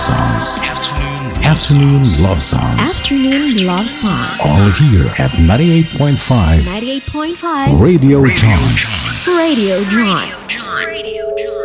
songs. Afternoon love songs. Afternoon love songs. All here at 98.5. 98.5. Radio John. Radio John. Radio John.